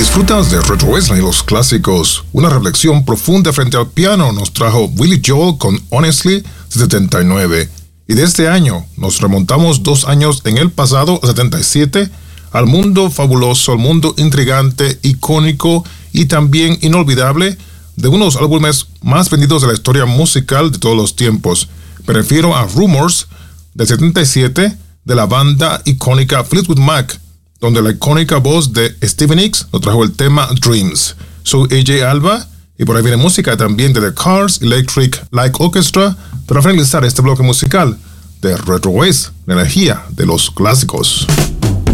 Disfrutas de Retro Western y los clásicos. Una reflexión profunda frente al piano nos trajo Billy Joel con Honestly de 79. Y de este año nos remontamos 2 años en el pasado, 77, al mundo fabuloso, al mundo intrigante, icónico y también inolvidable de uno de los álbumes más vendidos de la historia musical de todos los tiempos. Me refiero a Rumors del 77 de la banda icónica Fleetwood Mac, donde la icónica voz de Stevie Nicks nos trajo el tema Dreams. Soy AJ Alba y por ahí viene música también de The Cars, Electric Light Orchestra para finalizar este bloque musical de Retro West, la energía de los clásicos.